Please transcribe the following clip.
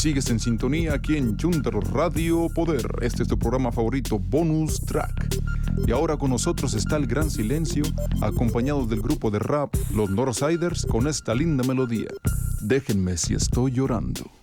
sigues en sintonía aquí en Junter Radio Poder. Este es tu programa favorito, Bonus Track. Y ahora con nosotros está El Gran Silencio, acompañados del grupo de rap Los Northsiders, con esta linda melodía. Déjenme si estoy llorando.